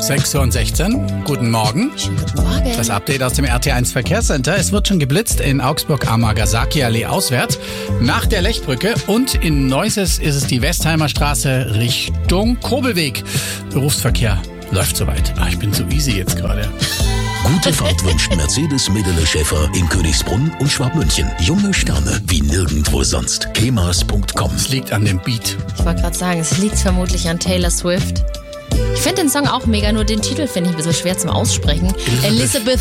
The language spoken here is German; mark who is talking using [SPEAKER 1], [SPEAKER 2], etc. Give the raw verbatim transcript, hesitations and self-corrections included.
[SPEAKER 1] sechs Uhr sechzehn. Guten Morgen.
[SPEAKER 2] Schönen guten Morgen.
[SPEAKER 1] Das Update aus dem R T eins Verkehrscenter. Es wird schon geblitzt in Augsburg am Nagasaki-Allee auswärts, nach der Lechbrücke, und in Neuses ist es die Westheimer Straße Richtung Kobelweg. Berufsverkehr läuft soweit. Ah, ich bin so easy jetzt gerade.
[SPEAKER 3] Gute Fahrt wünscht Mercedes Medele Schäfer in Königsbrunn und Schwabmünchen. Junge Sterne wie nirgendwo sonst. kemas punkt com.
[SPEAKER 1] Es liegt an dem Beat.
[SPEAKER 2] Ich wollte gerade sagen, es liegt vermutlich an Taylor Swift. Ich finde den Song auch mega, nur den Titel finde ich ein bisschen schwer zum Aussprechen.
[SPEAKER 1] Elizabeth.
[SPEAKER 2] Elizabeth